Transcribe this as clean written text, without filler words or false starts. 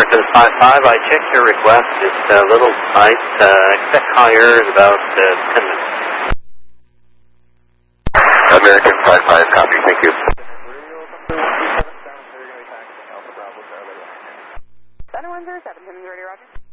American 5-5, I checked your request. It's a little tight. Expect higher in about 10 minutes. American 5-5, copy. Thank you. 7107, Timmins Radio, Roger.